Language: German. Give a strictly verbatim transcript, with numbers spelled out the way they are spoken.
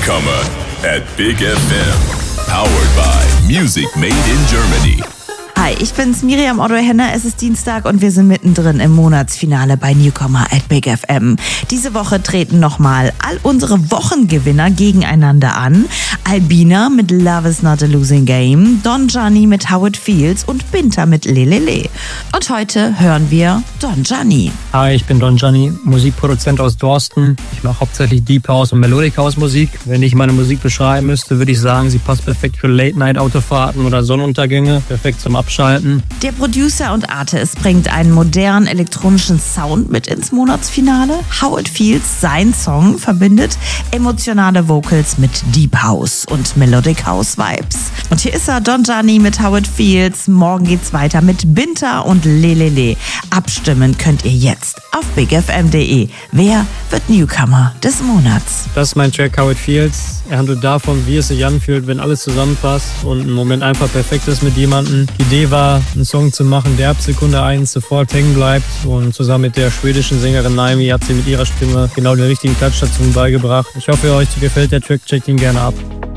Newcomer at Big F M. Powered by Music Made in Germany. Hi, ich bin's, Miriam Otto-Henner. Es ist Dienstag und wir sind mittendrin im Monatsfinale bei Newcomer at Big F M. Diese Woche treten nochmal all unsere Wochengewinner gegeneinander an. Albina mit Love is not a losing game, Don Gianni mit How It Feels und Binta mit Lelele. Und heute hören wir Don Gianni. Hi, ich bin Don Gianni, Musikproduzent aus Dorsten. Ich mache hauptsächlich Deep House und Melodic House Musik. Wenn ich meine Musik beschreiben müsste, würde ich sagen, sie passt perfekt für Late-Night-Autofahrten oder Sonnenuntergänge. Perfekt zum Abschalten. Der Producer und Artist bringt einen modernen elektronischen Sound mit ins Monatsfinale. How It Feels, sein Song, verbindet emotionale Vocals mit Deep House und Melodic House Vibes. Und hier ist er, Don Gianni mit How It Feels. Morgen geht's weiter mit Binta und Lelele. Abstimmen könnt ihr jetzt auf big f m punkt d e. Wer wird Newcomer des Monats? Das ist mein Track How It Feels. Er handelt davon, wie es sich anfühlt, wenn alles zusammenpasst und ein Moment einfach perfekt ist mit jemandem. Die Idee war, einen Song zu machen, der ab Sekunde eins sofort hängen bleibt. Und zusammen mit der schwedischen Sängerin Naimi hat sie mit ihrer Stimme genau den richtigen Klatsch dazu beigebracht. Ich hoffe, euch gefällt der Track, checkt ihn gerne ab.